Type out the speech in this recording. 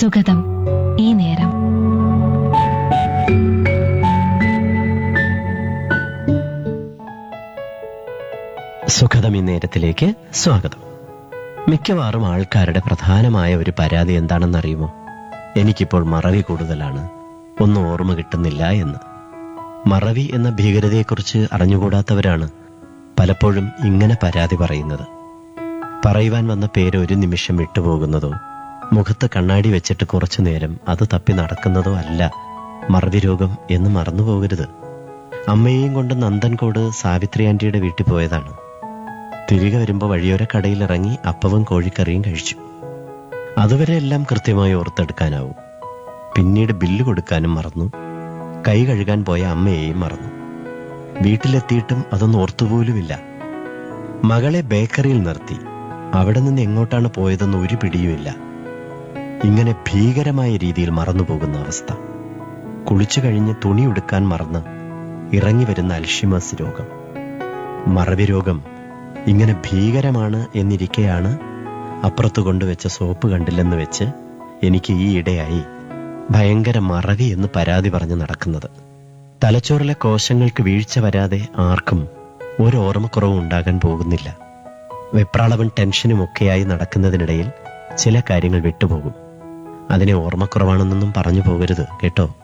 സുഗതം ഈ നേരം. സുഖതം ഈ നേരത്തിലേക്ക് സ്വാഗതം. മിക്കവാറും ആൾക്കാരുടെ പ്രധാനമായ ഒരു പരാതി എന്താണെന്നറിയുമോ? എനിക്കിപ്പോൾ മറവി കൂടുതലാണ്, ഒന്നും ഓർമ്മ കിട്ടുന്നില്ല എന്ന്. മറവി എന്ന ഭീകരതയെക്കുറിച്ച് അറിഞ്ഞുകൂടാത്തവരാണ് പലപ്പോഴും ഇങ്ങനെ പരാതി പറയുന്നത്. പറയുവാൻ വന്ന പേര് ഒരു നിമിഷം വിട്ടുപോകുന്നതോ മുഖത്ത് കണ്ണാടി വെച്ചിട്ട് കുറച്ചു നേരം അത് തപ്പി നടക്കുന്നതോ അല്ല മറവി രോഗം എന്ന് മറന്നുപോകരുത്. അമ്മയെയും കൊണ്ട് നന്ദൻകോട് സാവിത്രി ആന്റിയുടെ വീട്ടിൽ പോയതാണ്. തിരികെ വരുമ്പോൾ വഴിയോര കടയിലിറങ്ങി അപ്പവും കോഴിക്കറിയും കഴിച്ചു. അതുവരെ എല്ലാം കൃത്യമായി ഓർത്തെടുക്കാനാവും. പിന്നീട് ബില്ല് കൊടുക്കാനും മറന്നു. കൈ കഴുകാൻ പോയ അമ്മയെയും മറന്നു. വീട്ടിലെത്തിയിട്ടും അതൊന്നും ഓർത്തുപോലുമില്ല. മകളെ ബേക്കറിയിൽ നിർത്തി. അവിടെ നിന്ന് എങ്ങോട്ടാണ് പോയതെന്ന് ഒരു പിടിയുമില്ല. ഇങ്ങനെ ഭീകരമായ രീതിയിൽ മറന്നുപോകുന്ന അവസ്ഥ. കുളിച്ചു കഴിഞ്ഞ് തുണി ഉടുക്കാൻ മറന്ന് ഇറങ്ങി വരുന്ന അൽഷിമേഴ്സ് രോഗം. മറവി രോഗം ഇങ്ങനെ ഭീകരമാണ് എന്നിരിക്കെയാണ് അപ്പുറത്ത് കൊണ്ടുവച്ച സോപ്പ് കണ്ടില്ലെന്ന് വെച്ച് എനിക്ക് ഈ ഇടയായി ഭയങ്കര മറവി എന്ന് പരാതി പറഞ്ഞ് നടക്കുന്നത്. തലച്ചോറിലെ കോശങ്ങൾക്ക് വീഴ്ച വരാതെ ആർക്കും ഒരു ഓർമ്മക്കുറവും ഉണ്ടാകാൻ പോകുന്നില്ല. വെപ്രാളവും ടെൻഷനും ഒക്കെയായി നടക്കുന്നതിനിടയിൽ ചില കാര്യങ്ങൾ വിട്ടുപോകും. അതിനെ ഓർമ്മക്കുറവാണെന്നൊന്നും പറഞ്ഞു പോകരുത് കേട്ടോ.